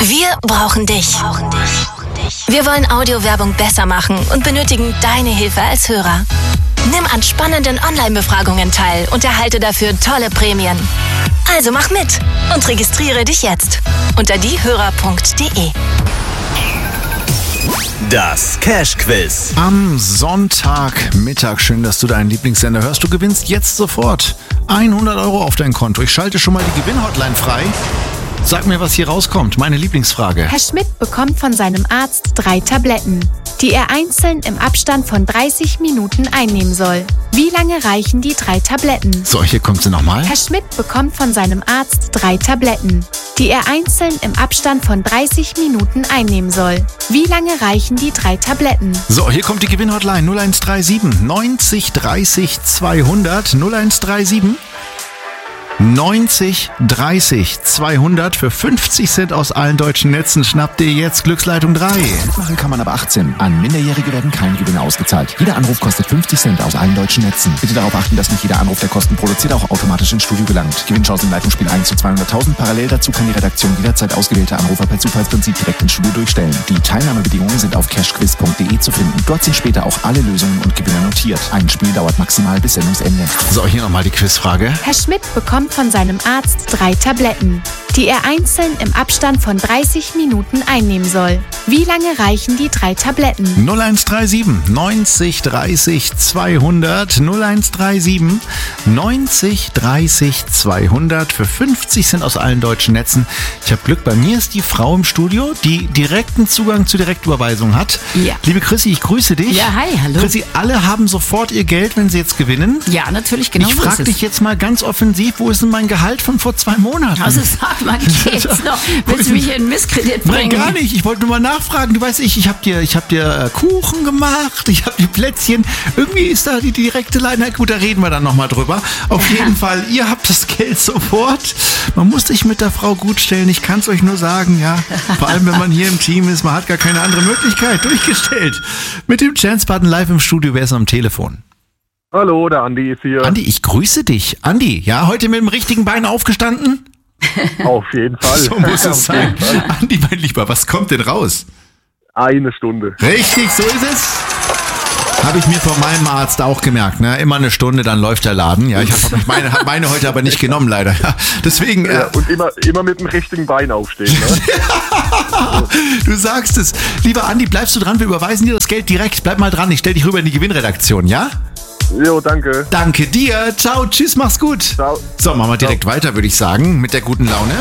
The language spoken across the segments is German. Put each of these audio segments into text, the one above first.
Wir brauchen dich. Wir wollen Audiowerbung besser machen und benötigen deine Hilfe als Hörer. Nimm an spannenden Online-Befragungen teil und erhalte dafür tolle Prämien. Also mach mit und registriere dich jetzt unter diehörer.de. Das Cash-Quiz. Am Sonntagmittag, schön, dass du deinen Lieblingssender hörst. Du gewinnst jetzt sofort 100 € auf dein Konto. Ich schalte schon mal die Gewinnhotline frei. Sag mir, was hier rauskommt. Meine Lieblingsfrage. Herr Schmidt bekommt von seinem Arzt 3 Tabletten, die er einzeln im Abstand von 30 Minuten einnehmen soll. Wie lange reichen die 3 Tabletten? So, hier kommt sie nochmal. Herr Schmidt bekommt von seinem Arzt 3 Tabletten, die er einzeln im Abstand von 30 Minuten einnehmen soll. Wie lange reichen die 3 Tabletten? So, hier kommt die Gewinnhotline 0137 90 30 200 0137 90 30 200 für 50 Cent aus allen deutschen Netzen. Schnappt dir jetzt Glücksleitung 3. Mitmachen kann man ab 18. An Minderjährige werden keine Gewinne ausgezahlt. Jeder Anruf kostet 50 Cent aus allen deutschen Netzen. Bitte darauf achten, dass nicht jeder Anruf, der Kosten produziert, auch automatisch ins Studio gelangt. Gewinnchance im Leitungsspiel 1 zu 200.000. Parallel dazu kann die Redaktion jederzeit ausgewählte Anrufer per Zufallsprinzip direkt ins Studio durchstellen. Die Teilnahmebedingungen sind auf cashquiz.de zu finden. Dort sind später auch alle Lösungen und Gewinner notiert. Ein Spiel dauert maximal bis Sendungsende. So, hier nochmal die Quizfrage. Herr Schmidt bekommt von seinem Arzt 3 Tabletten, die er einzeln im Abstand von 30 Minuten einnehmen soll. Wie lange reichen die 3 Tabletten? 0137 90 30 200 0137 90 30 200 für 50 Cent aus allen deutschen Netzen. Ich habe Glück, bei mir ist die Frau im Studio, die direkten Zugang zur Direktüberweisung hat. Ja. Liebe Chrissy, ich grüße dich. Ja, hi, hallo. Chrissy, alle haben sofort ihr Geld, wenn sie jetzt gewinnen. Ja, natürlich, genau. Ich frage dich jetzt mal ganz offensiv, wo ist denn mein Gehalt von vor 2 Monaten? Also sag mal, geht's noch? Willst du mich in Misskredit bringen? Nein, gar nicht. Ich wollte nur mal nachfragen. Du weißt, ich hab dir Kuchen gemacht, ich habe dir Plätzchen. Irgendwie ist da die direkte Leine. Gut, da reden wir dann nochmal drüber. Auf jeden Fall, ihr habt das Geld sofort. Man muss sich mit der Frau gut stellen. Ich kann es euch nur sagen, ja. Vor allem, wenn man hier im Team ist, man hat gar keine andere Möglichkeit. Durchgestellt. Mit dem Chance-Button live im Studio. Wer ist am Telefon? Hallo, der Andi ist hier. Andi, ich grüße dich. Andi, ja, heute mit dem richtigen Bein aufgestanden? Auf jeden Fall. So muss es sein. Andi, mein Lieber, was kommt denn raus? 1 Stunde. Richtig, so ist es. Habe ich mir von meinem Arzt auch gemerkt, ne? Immer 1 Stunde, dann läuft der Laden. Ja, ich habe meine heute aber nicht genommen, leider. Ja, deswegen. Ja, und immer mit dem richtigen Bein aufstehen. Ne? Du sagst es. Lieber Andi, bleibst du dran? Wir überweisen dir das Geld direkt. Bleib mal dran. Ich stell dich rüber in die Gewinnredaktion, ja? Jo, danke. Danke dir. Ciao, tschüss, mach's gut. Ciao. So, machen wir direkt weiter, würde ich sagen, mit der guten Laune.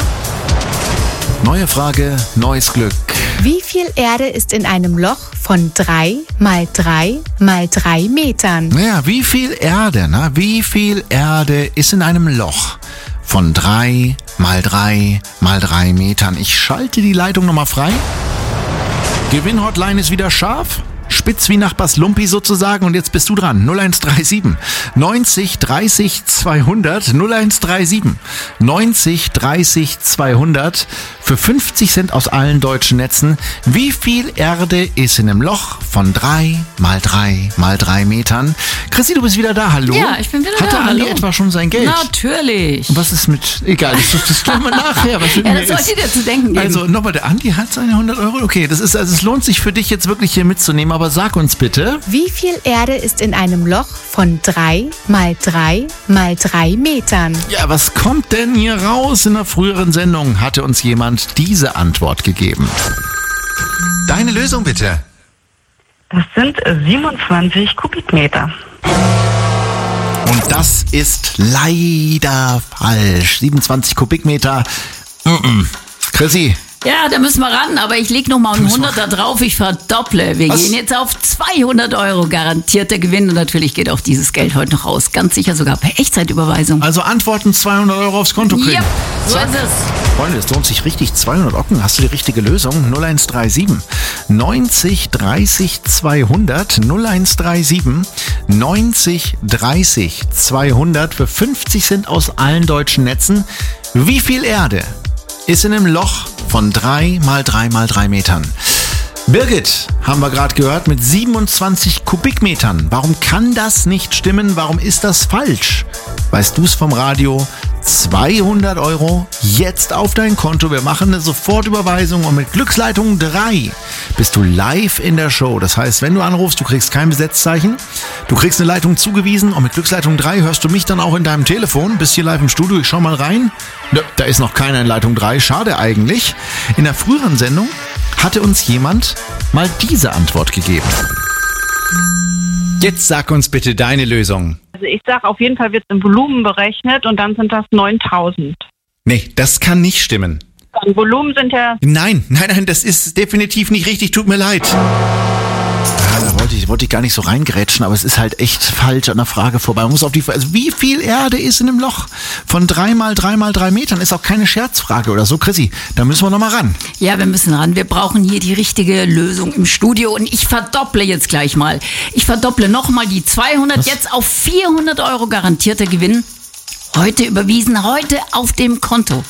Neue Frage, neues Glück. Wie viel Erde ist in einem Loch von 3 mal 3 mal 3 Metern? Naja, wie viel Erde, Wie viel Erde ist in einem Loch von 3 mal 3 mal 3 Metern? Ich schalte die Leitung nochmal frei. Gewinnhotline ist wieder scharf. Spitz wie Nachbars Lumpi sozusagen. Und jetzt bist du dran. 0137 90 30 200 0137 90 30 200 für 50 Cent aus allen deutschen Netzen. Wie viel Erde ist in einem Loch von 3 mal 3 mal 3 Metern? Chrissy, du bist wieder da. Hallo? Ja, ich bin wieder Hatte da. Andi Hallo. etwa schon sein Geld? Natürlich. Und was ist mit... Egal, das klären wir nachher. Was Ja, das sollte dir zu denken geben. Also nochmal, der Andi hat seine 100 €. Okay, es lohnt sich für dich jetzt wirklich hier mitzunehmen, aber sag uns bitte. Wie viel Erde ist in einem Loch von 3 mal 3 mal 3 Metern? Ja, was kommt denn hier raus? In einer früheren Sendung hatte uns jemand diese Antwort gegeben. Deine Lösung bitte. Das sind 27 Kubikmeter. Und das ist leider falsch. 27 Kubikmeter. Chrissy. Ja, da müssen wir ran, aber ich leg noch mal einen 100er drauf, ich verdopple. Wir gehen jetzt auf 200 €, garantierter Gewinn und natürlich geht auch dieses Geld heute noch raus. Ganz sicher sogar per Echtzeitüberweisung. Also Antworten 200 € aufs Konto kriegen. Ja, so ist es. Freunde, es lohnt sich richtig. 200 €. Hast du die richtige Lösung? 0137 90 30 200 0137 90 30 200 für 50 Cent aus allen deutschen Netzen. Wie viel Erde ist in einem Loch von 3 mal 3 mal 3 Metern? Birgit, haben wir gerade gehört, mit 27 Kubikmetern. Warum kann das nicht stimmen? Warum ist das falsch? Weißt du es vom Radio? 200 Euro jetzt auf dein Konto. Wir machen eine Sofortüberweisung und mit Glücksleitung 3 bist du live in der Show. Das heißt, wenn du anrufst, du kriegst kein Besetzzeichen, du kriegst eine Leitung zugewiesen und mit Glücksleitung 3 hörst du mich dann auch in deinem Telefon. Bist hier live im Studio, ich schau mal rein. Nö, da ist noch keiner in Leitung 3, schade eigentlich. In der früheren Sendung hatte uns jemand mal diese Antwort gegeben. Jetzt sag uns bitte deine Lösung. Also ich sage, auf jeden Fall wird es im Volumen berechnet und dann sind das 9.000. Nee, das kann nicht stimmen. Dann Volumen sind ja... Nein, das ist definitiv nicht richtig, tut mir leid. Da wollte ich gar nicht so reingrätschen, aber es ist halt echt falsch an der Frage vorbei. Man muss auf die Frage, also wie viel Erde ist in einem Loch von 3 mal 3 mal 3 Metern? Ist auch keine Scherzfrage oder so, Chrissy. Da müssen wir nochmal ran. Ja, wir müssen ran. Wir brauchen hier die richtige Lösung im Studio und ich verdopple jetzt gleich mal. Ich verdopple nochmal die 200 jetzt auf 400 Euro garantierter Gewinn. Heute überwiesen, heute auf dem Konto.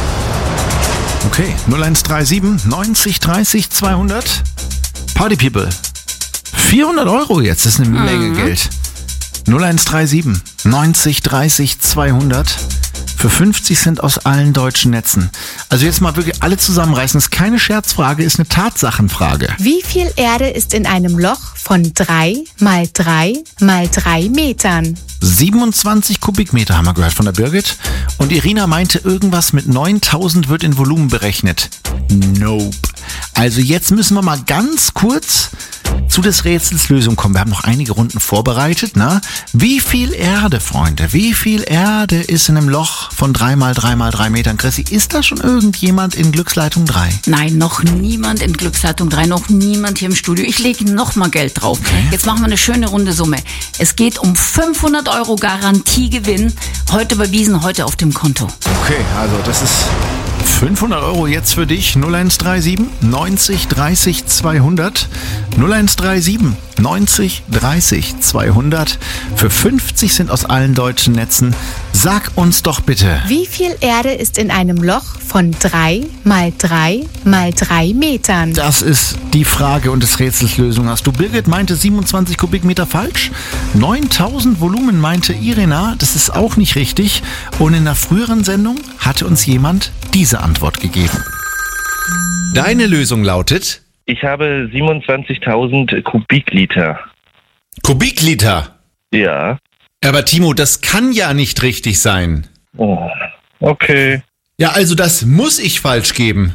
Okay, 0137 90 30 200. Party People. 400 Euro jetzt, das ist eine Menge Geld. 0137 90 30 200 für 50 Cent aus allen deutschen Netzen. Also jetzt mal wirklich alle zusammenreißen. Das ist keine Scherzfrage, ist eine Tatsachenfrage. Wie viel Erde ist in einem Loch von 3 mal 3 mal 3 Metern? 27 Kubikmeter haben wir gehört von der Birgit. Und Irina meinte, irgendwas mit 9.000 wird in Volumen berechnet. Nope. Also jetzt müssen wir mal ganz kurz zu des Rätsels Lösung kommen. Wir haben noch einige Runden vorbereitet. Na? Wie viel Erde, Freunde, wie viel Erde ist in einem Loch von 3 mal 3 mal 3 Metern? Chrissy, ist da schon irgendjemand in Glücksleitung 3? Nein, noch niemand in Glücksleitung 3, noch niemand hier im Studio. Ich lege noch mal Geld drauf. Okay. Jetzt machen wir eine schöne runde Summe. Es geht um 500 Euro Garantiegewinn. Heute überwiesen, heute auf dem Konto. Okay, also das ist 500 Euro jetzt für dich. 0137 90 30 200. 0137 90 30 200. Für 50 Cent aus allen deutschen Netzen. Sag uns doch bitte. Wie viel Erde ist in einem Loch von 3 mal 3 mal 3 Metern? Das ist die Frage und des Rätsels Lösung. Hast du? Birgit meinte 27 Kubikmeter falsch. 9000 Volumen meinte Irina. Das ist auch nicht richtig. Und in der früheren Sendung hatte uns jemand diese Antwort gegeben. Deine Lösung lautet? Ich habe 27.000 Kubikliter. Kubikliter? Ja. Aber Timo, das kann ja nicht richtig sein. Oh, okay. Ja, also das muss ich falsch geben.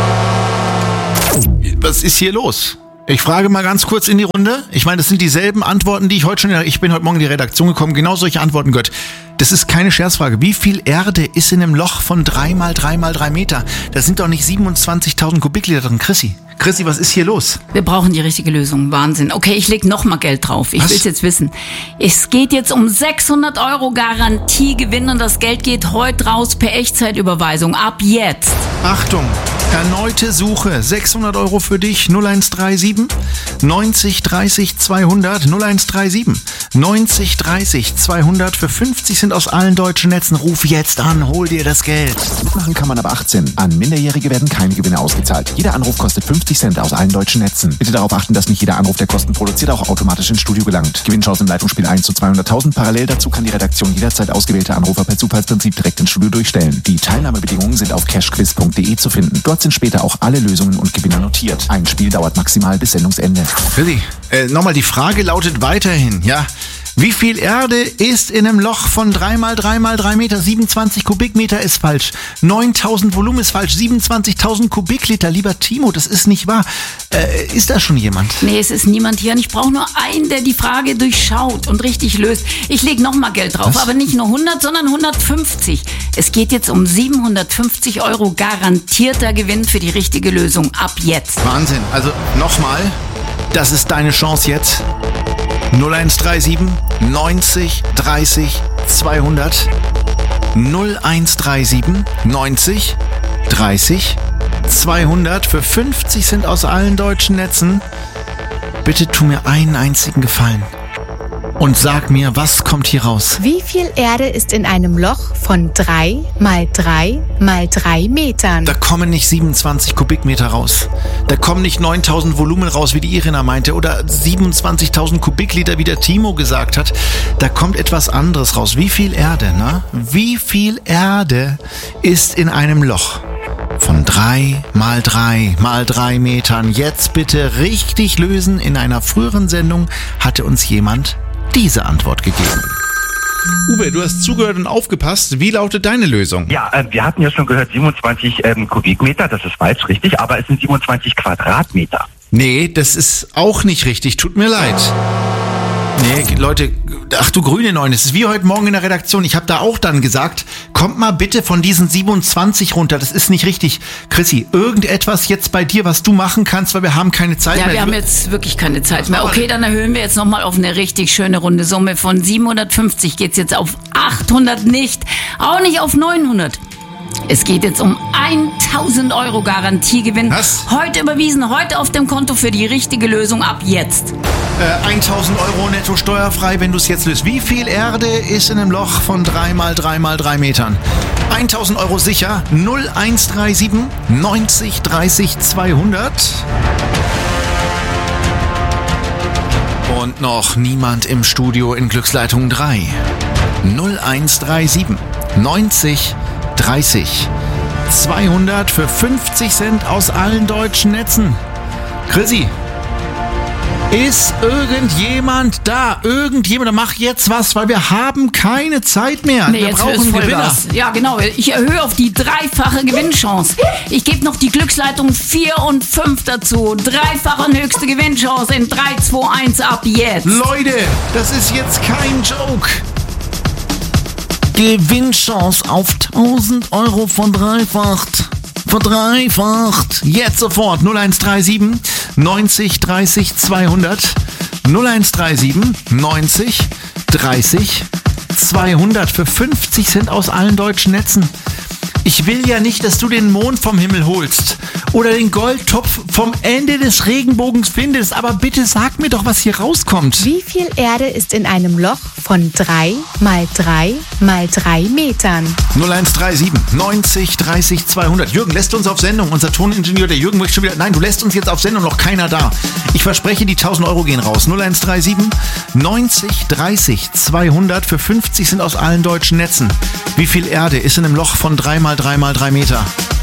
Was ist hier los? Ich frage mal ganz kurz in die Runde. Ich meine, das sind dieselben Antworten, die ich heute schon... Ich bin heute Morgen in die Redaktion gekommen, genau solche Antworten gehört. Das ist keine Scherzfrage. Wie viel Erde ist in einem Loch von 3 mal 3 mal 3 Meter? Das sind doch nicht 27.000 Kubikliter drin. Chrissy, was ist hier los? Wir brauchen die richtige Lösung. Wahnsinn. Okay, ich leg noch mal Geld drauf. Ich will's jetzt wissen. Es geht jetzt um 600 Euro Garantiegewinn und das Geld geht heute raus per Echtzeitüberweisung. Ab jetzt. Achtung, erneute Suche. 600 Euro für dich. 0137 90 30 200. 0137 90 30 200 für 50 Cent aus allen deutschen Netzen. Ruf jetzt an, hol dir das Geld. Mitmachen kann man ab 18. An Minderjährige werden keine Gewinne ausgezahlt. Jeder Anruf kostet 50 Cent aus allen deutschen Netzen. Bitte darauf achten, dass nicht jeder Anruf, der Kosten produziert, auch automatisch ins Studio gelangt. Gewinnchance im Leitungsspiel 1 zu 200.000. Parallel dazu kann die Redaktion jederzeit ausgewählte Anrufer per Zufallsprinzip direkt ins Studio durchstellen. Die Teilnahmebedingungen sind auf cashquiz.de zu finden. Dort sind später auch alle Lösungen und Gewinner notiert. Ein Spiel dauert maximal bis Sendungsende. Willi, nochmal, die Frage lautet weiterhin, ja. Wie viel Erde ist in einem Loch von 3 mal 3 mal 3 Meter? 27 Kubikmeter ist falsch. 9.000 Volumen ist falsch. 27.000 Kubikliter. Lieber Timo, das ist nicht wahr. Ist da schon jemand? Nee, es ist niemand hier und ich brauche nur einen, der die Frage durchschaut und richtig löst. Ich lege noch mal Geld drauf, aber nicht nur 100, sondern 150. Es geht jetzt um 750 Euro garantierter Gewinn für die richtige Lösung. Ab jetzt. Wahnsinn. Also nochmal, das ist deine Chance jetzt. 0137 90 30 200. 0137 90 30 200 für 50 Cent aus allen deutschen Netzen. Bitte tu mir einen einzigen Gefallen. und sag mir, was kommt hier raus? Wie viel Erde ist in einem Loch von 3 mal 3 mal 3 Metern? Da kommen nicht 27 Kubikmeter raus. Da kommen nicht 9000 Volumen raus, wie die Irina meinte, oder 27.000 Kubikliter, wie der Timo gesagt hat. Da kommt etwas anderes raus. Wie viel Erde, ne? Wie viel Erde ist in einem Loch von 3 mal 3 mal 3 Metern? Jetzt bitte richtig lösen. In einer früheren Sendung hatte uns jemand diese Antwort gegeben. Uwe, du hast zugehört und aufgepasst. Wie lautet deine Lösung? Ja, wir hatten ja schon gehört 27 Kubikmeter, das ist falsch, richtig, aber es sind 27 Quadratmeter. Nee, das ist auch nicht richtig. Tut mir leid. Nee, Leute, ach du grüne Neune, es ist wie heute Morgen in der Redaktion. Ich habe da auch dann gesagt, kommt mal bitte von diesen 27 runter. Das ist nicht richtig. Chrissy, irgendetwas jetzt bei dir, was du machen kannst, weil wir haben keine Zeit mehr. Ja, wir haben jetzt wirklich keine Zeit mehr. Okay, dann erhöhen wir jetzt nochmal auf eine richtig schöne runde Summe. Von 750 geht's jetzt auf 800 nicht. Auch nicht auf 900. Es geht jetzt um 1.000 Euro Garantiegewinn. Was? Heute überwiesen, heute auf dem Konto für die richtige Lösung ab jetzt. 1.000 Euro netto steuerfrei, wenn du es jetzt löst. Wie viel Erde ist in einem Loch von 3 mal 3 mal 3 Metern? 1.000 Euro sicher. 0137 90 30 200. Und noch niemand im Studio in Glücksleitung 3. 0137 90 30 200 für 50 Cent aus allen deutschen Netzen. Chrissy, ist irgendjemand da? Irgendjemand, mach jetzt was, weil wir haben keine Zeit mehr. Nee, wir jetzt brauchen Gewinner. Vollgas. Ja, genau. Ich erhöhe auf die dreifache Gewinnchance. Ich gebe noch die Glücksleitung 4 und 5 dazu. Dreifache höchste Gewinnchance in 3, 2, 1 ab jetzt. Leute, das ist jetzt kein Joke. Gewinnchance auf 1.000 Euro verdreifacht. Verdreifacht. Jetzt sofort 0137 90 30 200. 0137 90 30 200 für 50 Cent aus allen deutschen Netzen. Ich will ja nicht, dass du den Mond vom Himmel holst oder den Goldtopf vom Ende des Regenbogens findest, aber bitte sag mir doch, was hier rauskommt. Wie viel Erde ist in einem Loch von 3 mal 3 mal 3 Metern? 0137 90 30 200. Jürgen, lässt uns auf Sendung. Unser Toningenieur, der Jürgen, möchte schon wieder... Nein, du lässt uns jetzt auf Sendung, noch keiner da. Ich verspreche, die 1.000 Euro gehen raus. 0137 90 30 200 für 50 sind aus allen deutschen Netzen. Wie viel Erde ist in einem Loch von 3 mal 3 mal 3 Meter?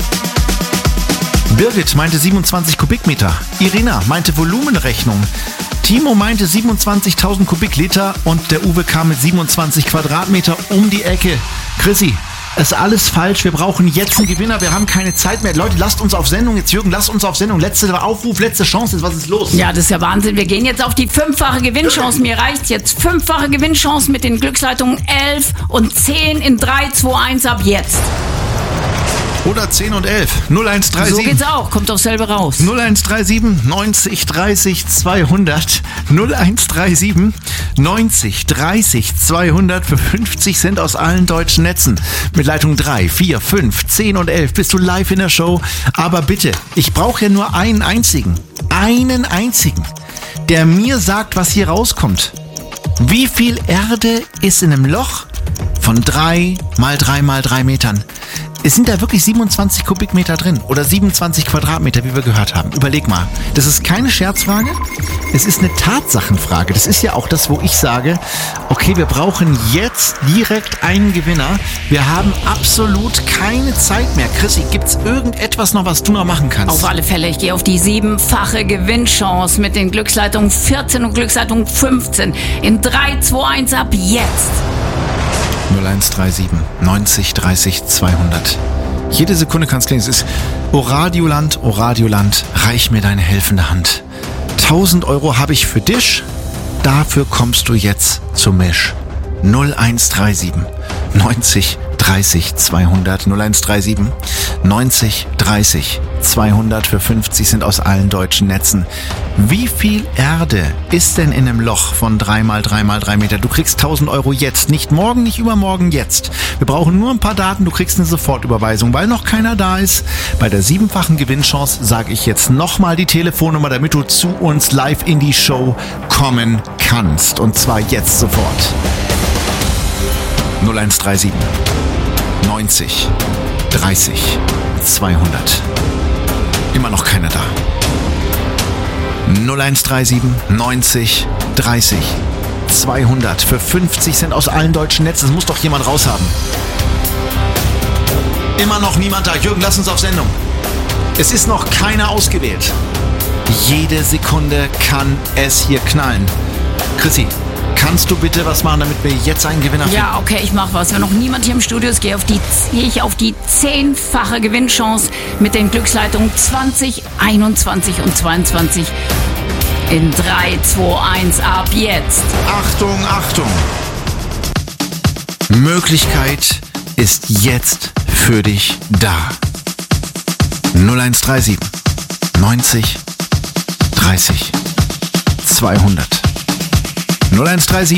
Birgit meinte 27 Kubikmeter. Irina meinte Volumenrechnung. Timo meinte 27.000 Kubikliter und der Uwe kam mit 27 Quadratmeter um die Ecke. Chrissy, ist alles falsch. Wir brauchen jetzt einen Gewinner. Wir haben keine Zeit mehr. Leute, lasst uns auf Sendung jetzt. Jürgen, lasst uns auf Sendung. Letzter Aufruf, letzte Chance. Was ist los? Ja, das ist ja Wahnsinn. Wir gehen jetzt auf die 5-fache Gewinnchance. Mir reicht jetzt 5-fache Gewinnchance mit den Glücksleitungen 11 und 10 in 3, 2, 1 ab jetzt. Oder 10 und 11. 0137. So geht's auch. Kommt doch selber raus. 0137 90 30 200. 0137 90 30 200 für 50 Cent aus allen deutschen Netzen. Mit Leitung 3, 4, 5, 10 und 11 bist du live in der Show. Aber bitte, ich brauche ja nur einen einzigen, der mir sagt, was hier rauskommt. Wie viel Erde ist in einem Loch von 3 mal 3 mal 3 Metern? Es sind da wirklich 27 Kubikmeter drin oder 27 Quadratmeter, wie wir gehört haben. Überleg mal, das ist keine Scherzfrage, es ist eine Tatsachenfrage. Das ist ja auch das, wo ich sage, okay, wir brauchen jetzt direkt einen Gewinner. Wir haben absolut keine Zeit mehr. Chrissy, gibt's irgendetwas noch, was du noch machen kannst? Auf alle Fälle, ich gehe auf die 7-fache Gewinnchance mit den Glücksleitungen 14 und Glücksleitung 15 in 3, 2, 1 ab jetzt. 0137 90 30 200. Jede Sekunde kann es klingen. Es ist O Radioland, reich mir deine helfende Hand. 1.000 Euro habe ich für dich. Dafür kommst du jetzt zu Misch. 0137 90 30 200. 0137 90 30 200 für 50 sind aus allen deutschen Netzen. Wie viel Erde ist denn in einem Loch von 3 mal 3 mal 3 Meter? Du kriegst 1000 Euro jetzt, nicht morgen, nicht übermorgen, jetzt. Wir brauchen nur ein paar Daten, du kriegst eine Sofortüberweisung, weil noch keiner da ist. Bei der 7-fachen Gewinnchance sage ich jetzt nochmal die Telefonnummer, damit du zu uns live in die Show kommen kannst. Und zwar jetzt sofort. 0137 90 30 200. Immer noch keiner da. 0137 90 30 200 für 50 sind aus allen deutschen Netzen. Das muss doch jemand raushaben. Immer noch niemand da. Jürgen, lass uns auf Sendung. Es ist noch keiner ausgewählt. Jede Sekunde kann es hier knallen. Chrissy, kannst du bitte was machen, damit wir jetzt einen Gewinner finden? Ja, okay, ich mache was. Wenn noch niemand hier im Studio ist, gehe ich auf die 10-fache Gewinnchance mit den Glücksleitungen 20, 21 und 22 in 3, 2, 1 ab jetzt. Achtung, Achtung! Möglichkeit ist jetzt für dich da. 0137 90 30 200. 0137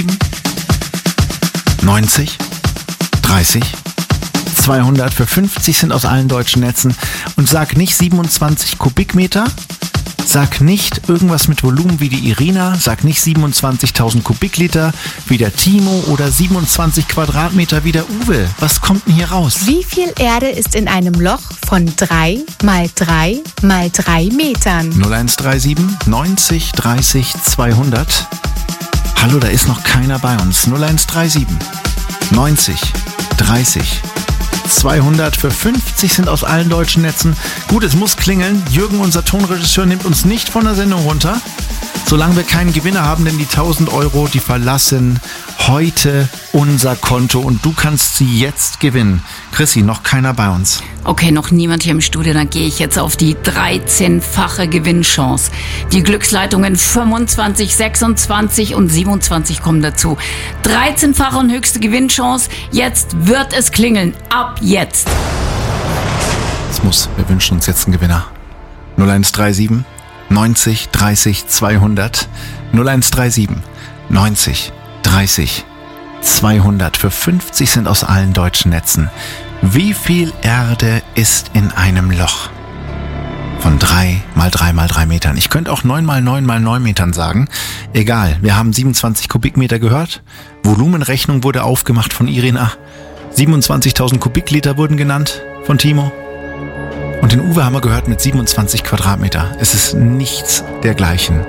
90 30 200 für 50 sind aus allen deutschen Netzen. Und sag nicht 27 Kubikmeter, sag nicht irgendwas mit Volumen wie die Irina, sag nicht 27.000 Kubikliter wie der Timo oder 27 Quadratmeter wie der Uwe. Was kommt denn hier raus? Wie viel Erde ist in einem Loch von 3 mal 3 mal 3 Metern? 0137 90 30 200. Hallo, da ist noch keiner bei uns. 0137 90 30 200 für 50 sind aus allen deutschen Netzen. Gut, es muss klingeln. Jürgen, unser Tonregisseur, nimmt uns nicht von der Sendung runter, solange wir keinen Gewinner haben, denn die 1000 Euro, die verlassen heute unser Konto und du kannst sie jetzt gewinnen. Chrissy, noch keiner bei uns. Okay, noch niemand hier im Studio, dann gehe ich jetzt auf die 13-fache Gewinnchance. Die Glücksleitungen 25, 26 und 27 kommen dazu. 13-fache und höchste Gewinnchance. Jetzt wird es klingeln. Ab jetzt. Es muss. Wir wünschen uns jetzt einen Gewinner. 0137 90 30 200. 0137 90 30 200 für 50 sind aus allen deutschen Netzen. Wie viel Erde ist in einem Loch? Von 3 mal 3 mal 3 Metern. Ich könnte auch 9 mal 9 mal 9 Metern sagen. Egal, wir haben 27 Kubikmeter gehört. Volumenrechnung wurde aufgemacht von Irina. 27.000 Kubikliter wurden genannt von Timo. Und den Uwe haben wir gehört mit 27 Quadratmeter. Es ist nichts dergleichen.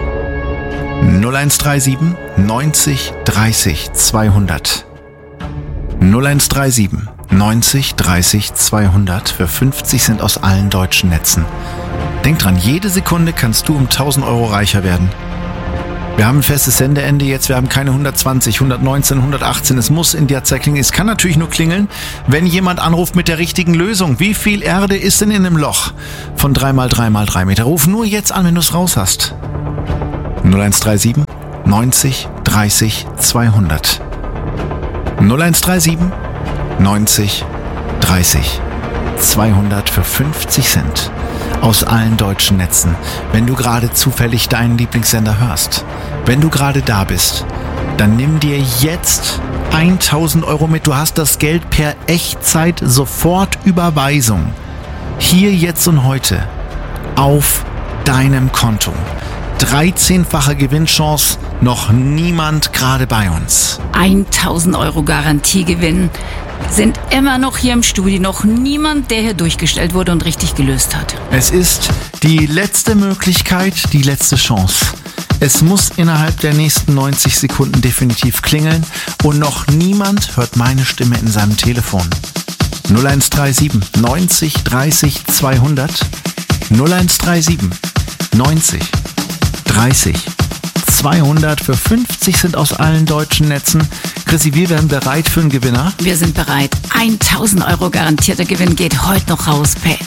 0137 90 30 200. 0137 90 30 200 für 50 sind aus allen deutschen Netzen. Denk dran, jede Sekunde kannst du um 1000 Euro reicher werden. Wir haben ein festes Sendeende jetzt, wir haben keine 120, 119, 118. Es muss in der Zeit klingeln. Es kann natürlich nur klingeln, wenn jemand anruft mit der richtigen Lösung. Wie viel Erde ist denn in einem Loch von 3 mal 3 mal 3 Meter? Ruf nur jetzt an, wenn du es raus hast. 0137 90 30 200. 0137 90 30 200 für 50 Cent aus allen deutschen Netzen. Wenn du gerade zufällig deinen Lieblingssender hörst, wenn du gerade da bist, dann nimm dir jetzt 1000 Euro mit. Du hast das Geld per Echtzeit Sofortüberweisung. Hier, jetzt und heute auf deinem Konto. 13-fache Gewinnchance, noch niemand gerade bei uns. 1000 Euro Garantiegewinn. Sind immer noch hier im Studio, noch niemand, der hier durchgestellt wurde und richtig gelöst hat. Es ist die letzte Möglichkeit, die letzte Chance. Es muss innerhalb der nächsten 90 Sekunden definitiv klingeln und noch niemand hört meine Stimme in seinem Telefon. 0137 90 30 200. 0137 90 30 200 für 50 sind aus allen deutschen Netzen. Chrissy, wir werden bereit für einen Gewinner. Wir sind bereit. 1000 Euro garantierter Gewinn geht heute noch raus per